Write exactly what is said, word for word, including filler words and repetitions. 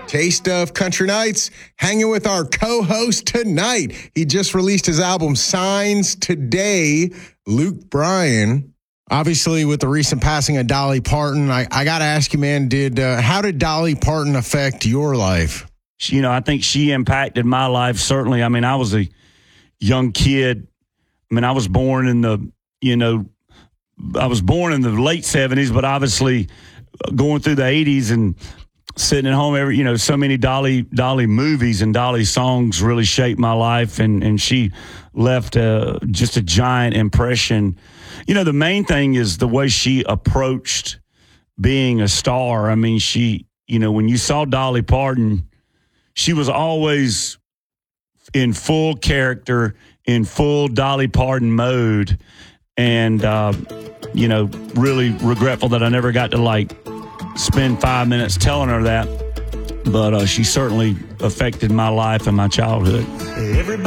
Taste of Country Nights, hanging with our co-host tonight. He just released his album Signs today, Luke Bryan. Obviously, with the recent passing of Dolly Parton, I, I got to ask you, man, did uh, how did Dolly Parton affect your life? You know, I think she impacted my life, certainly. I mean, I was a young kid. I mean, I was born in the, you know, I was born in the late seventies, but obviously going through the eighties and sitting at home, every, you know, so many Dolly Dolly movies and Dolly songs really shaped my life, and, and she left a, just a giant impression. You know, the main thing is the way she approached being a star. I mean, she, you know, when you saw Dolly Parton, she was always in full character, in full Dolly Parton mode, and, uh, you know, really regretful that I never got to, like, spend five minutes telling her that, but uh, she certainly affected my life and my childhood. Everybody